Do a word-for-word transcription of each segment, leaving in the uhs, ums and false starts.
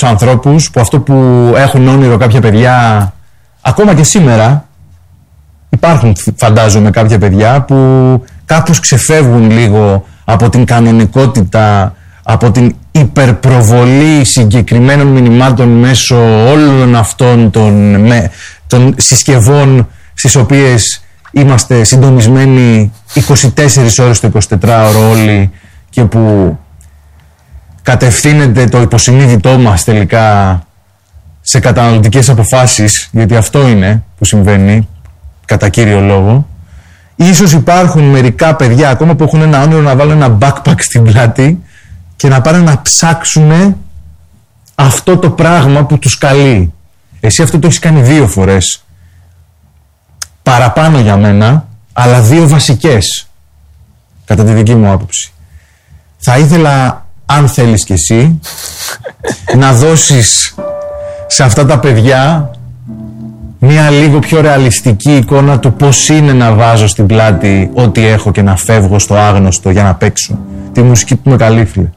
ανθρώπους που αυτό που έχουν όνειρο κάποια παιδιά, ακόμα και σήμερα, υπάρχουν φαντάζομαι κάποια παιδιά που κάπως ξεφεύγουν λίγο από την κανονικότητα, από την υπερπροβολή συγκεκριμένων μηνυμάτων μέσω όλων αυτών των, με, των συσκευών στις οποίες είμαστε συντονισμένοι είκοσι τέσσερις ώρες το εικοσιτετράωρο όλοι και που κατευθύνεται το υποσυνείδητό μας τελικά σε καταναλωτικές αποφάσεις, γιατί αυτό είναι που συμβαίνει κατά κύριο λόγο. Ίσως υπάρχουν μερικά παιδιά ακόμα που έχουν ένα όνειρο να βάλουν ένα backpack στην πλάτη και να πάνε να ψάξουν αυτό το πράγμα που τους καλεί. Εσύ αυτό το έχεις κάνει δύο φορές. Παραπάνω για μένα, αλλά δύο βασικές, κατά τη δική μου άποψη. Θα ήθελα, αν θέλεις κι εσύ, να δώσεις σε αυτά τα παιδιά μία λίγο πιο ρεαλιστική εικόνα του πώς είναι να βάζω στην πλάτη ό,τι έχω και να φεύγω στο άγνωστο για να παίξω τη μουσική που με καλεί, φίλε.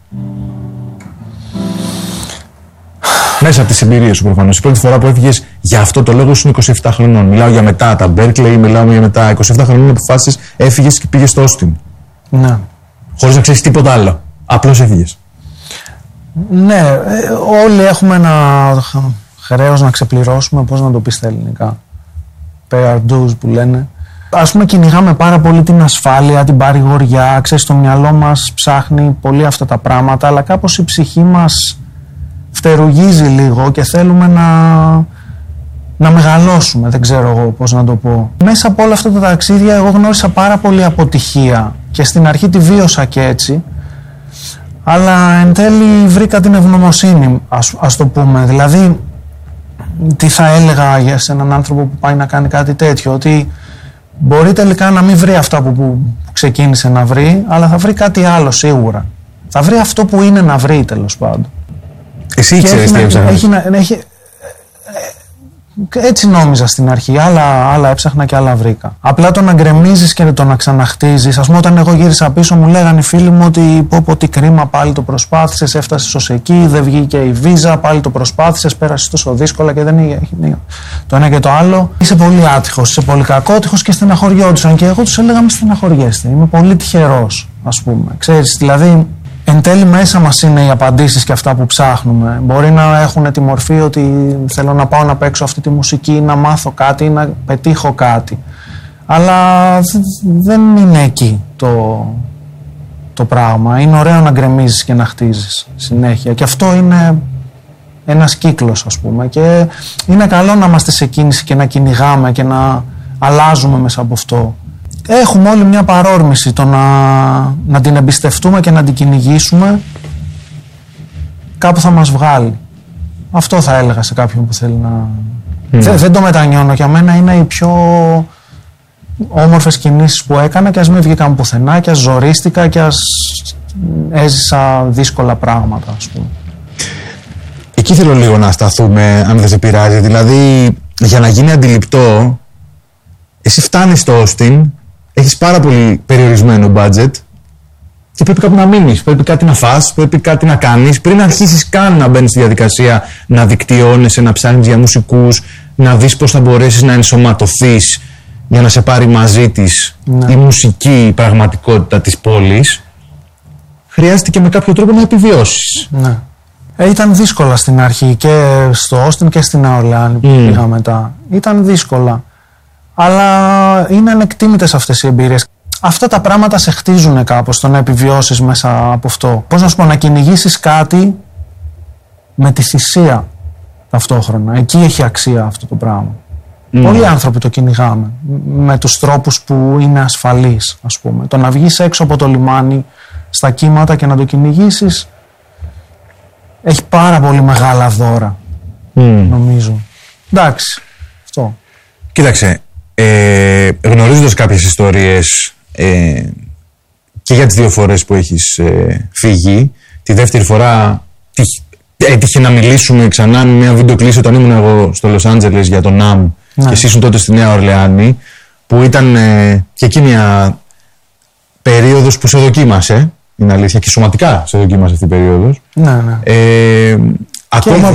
Μέσα από τις εμπειρίες σου προφανώς. Η πρώτη φορά που έφυγες για αυτό το λόγο ήσουν είκοσι επτά χρονών. Μιλάω για μετά τα Berkeley, μιλάω για μετά είκοσι επτά χρονών αποφάσεις, έφυγες και πήγες στο Austin. Ναι. Χωρίς να ξέρεις τίποτα άλλο. Απλώς έφυγες. Ναι, όλοι έχουμε ένα χρέος να ξεπληρώσουμε, πώς να το πεις στα ελληνικά. Pay our dues που λένε. Ας πούμε, κυνηγάμε πάρα πολύ την ασφάλεια, την παρηγοριά. Ξέρεις, το μυαλό μας ψάχνει πολύ αυτά τα πράγματα, αλλά κάπως η ψυχή μας φτερουγίζει λίγο και θέλουμε να, να μεγαλώσουμε, δεν ξέρω εγώ πώς να το πω. Μέσα από όλα αυτά τα ταξίδια εγώ γνώρισα πάρα πολύ αποτυχία και στην αρχή τη βίωσα και έτσι, αλλά εν τέλει βρήκα την ευγνωμοσύνη, ας, ας το πούμε. Δηλαδή, τι θα έλεγα για σε έναν άνθρωπο που πάει να κάνει κάτι τέτοιο, ότι μπορεί τελικά να μην βρει αυτά που, που ξεκίνησε να βρει, αλλά θα βρει κάτι άλλο σίγουρα. Θα βρει αυτό που είναι να βρει, τέλος πάντων. Εσύ ήξερες τι έψαχνες. Έτσι νόμιζα στην αρχή. Άλλα, άλλα έψαχνα και άλλα βρήκα. Απλά το να γκρεμίζεις και το να ξαναχτίζεις. Ας πούμε, όταν εγώ γύρισα πίσω, μου λέγανε οι φίλοι μου ότι πω πω τι κρίμα, πάλι το προσπάθησες, έφτασες ως εκεί, δεν βγήκε η βίζα, πάλι το προσπάθησες, πέρασες τόσο δύσκολα και δεν είχε το ένα και το άλλο. Είσαι πολύ άτυχος, είσαι πολύ κακότυχος και στεναχωριόντουσαν. Και εγώ τους έλεγα μη στεναχωριέστε. Είμαι πολύ τυχερός, ας πούμε. Ξέρεις, δηλαδή. Εν τέλει μέσα μας είναι οι απαντήσεις και αυτά που ψάχνουμε. Μπορεί να έχουν τη μορφή ότι θέλω να πάω να παίξω αυτή τη μουσική, να μάθω κάτι ή να πετύχω κάτι. Αλλά δεν είναι εκεί το, το πράγμα. Είναι ωραίο να γκρεμίζεις και να χτίζεις συνέχεια. Και αυτό είναι ένας κύκλος, ας πούμε. Και είναι καλό να είμαστε σε κίνηση και να κυνηγάμε και να αλλάζουμε μέσα από αυτό. Έχουμε όλοι μια παρόρμηση το να, να την εμπιστευτούμε και να την κυνηγήσουμε, κάπου θα μας βγάλει. Αυτό θα έλεγα σε κάποιον που θέλει να... Mm. Δε, δεν το μετανιώνω, για μένα είναι οι πιο όμορφες κινήσεις που έκανα και ας μην βγήκαν πουθενά και ας ζορίστηκα και ας έζησα δύσκολα πράγματα, ας πούμε. Εκεί θέλω λίγο να σταθούμε, αν δεν σε πειράζει. Δηλαδή, για να γίνει αντιληπτό, εσύ φτάνεις στο Austin, έχεις πάρα πολύ περιορισμένο budget και πρέπει κάπου να μείνεις, πρέπει κάτι να φας, πρέπει κάτι να κάνεις πριν αρχίσεις καν να μπαίνεις στη διαδικασία να δικτυώνεσαι, να ψάχνεις για μουσικούς, να δεις πώς θα μπορέσεις να ενσωματωθείς για να σε πάρει μαζί της ναι. η μουσική πραγματικότητα της πόλης. Χρειάστηκε με κάποιο τρόπο να επιβιώσεις. Ναι. Ε, ήταν δύσκολα στην αρχή και στο Austin και στην Νέα Ορλεάνη που mm. πήγα μετά. Ήταν δύσκολα. Αλλά είναι ανεκτήμητες αυτές οι εμπειρίες. Αυτά τα πράγματα σε χτίζουν κάπως, το να επιβιώσεις μέσα από αυτό. Πώς να σου πω, να κυνηγήσεις κάτι με τη θυσία ταυτόχρονα. Εκεί έχει αξία αυτό το πράγμα. Mm. Πολλοί άνθρωποι το κυνηγάμε με τους τρόπους που είναι ασφαλείς, ας πούμε. Το να βγεις έξω από το λιμάνι στα κύματα και να το κυνηγήσεις έχει πάρα πολύ μεγάλα δώρα, mm. νομίζω. Εντάξει, αυτό. Κοίταξε, ε, γνωρίζοντας κάποιες ιστορίες ε, και για τις δύο φορές που έχεις ε, φύγει, τη δεύτερη φορά έτυχε να μιλήσουμε ξανά με μια βίντεο κλήση όταν ήμουν εγώ στο Λος Άντζελες για τον ναμ ναι. και εσύ ήσουν τότε στη Νέα Ορλεάνη, που ήταν ε, και εκεί μια περίοδος που σε δοκίμασε, είναι αλήθεια, και σωματικά σε δοκίμασε αυτή η περίοδος. Ναι, ναι. Ε, ακόμα,